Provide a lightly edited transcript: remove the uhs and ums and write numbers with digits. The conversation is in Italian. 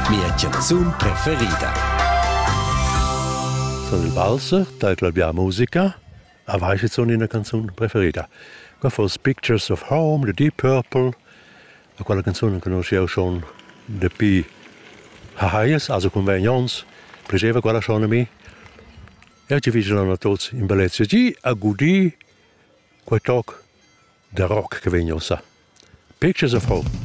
Mia canzun preferida. Sono il Balser, title abbia musica, a vai sono una canzone preferita. Qua fosse Pictures of Home, The Deep Purple, e quella canzone conoscevo schon da più haies, also convenienza, piaceva quella schon a me. E ci vicino a tutti in bellezza a gudi quel talk da rock che vengono sa. Pictures of Home.